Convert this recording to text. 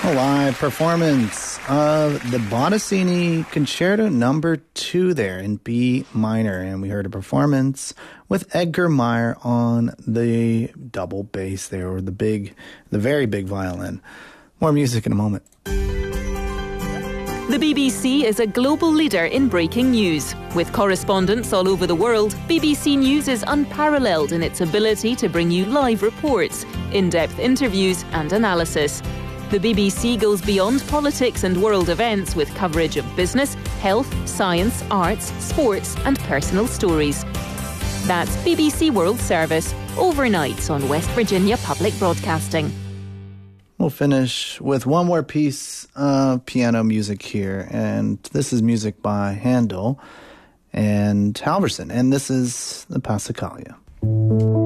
A live performance of the Bottesini Concerto No. 2 there in B minor. And we heard a performance with Edgar Meyer on the double bass there, or the very big violin. More music in a moment. The BBC is a global leader in breaking news. With correspondents all over the world, BBC News is unparalleled in its ability to bring you live reports, in-depth interviews and analysis. The BBC goes beyond politics and world events with coverage of business, health, science, arts, sports and personal stories. That's BBC World Service, overnight on West Virginia Public Broadcasting. We'll finish with one more piece of piano music here, and this is music by Handel and Halverson, and this is the Passacaglia.